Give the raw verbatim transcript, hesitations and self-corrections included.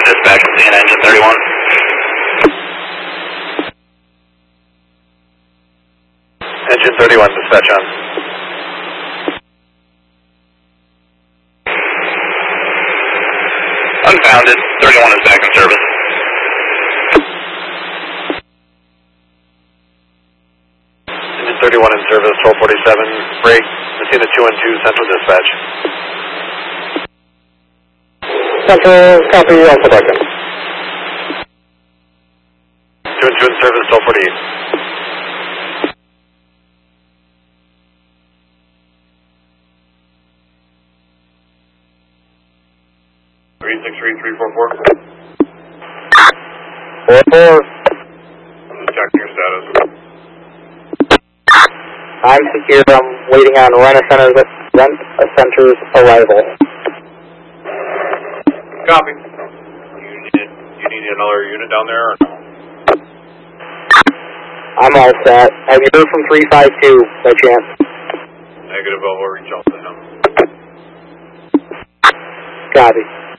dispatch, seeing engine thirty-one. Engine thirty-one, dispatch on. Unfounded, thirty-one is back in service. Engine thirty-one in service, twelve forty-seven, break, Messina two one two, Central dispatch. Central, copy, Alpha Delta. two one two in service, twelve forty-eight. three six three three four four. four four. I'm just checking your status. I'm secure. I'm waiting on Rent-A-Center's, Rent-A-Center's arrival. Copy. You need, you need another unit down there or no? I'm all set. Have you heard from three five two by chance? Negative, I will reach out to him. Copy.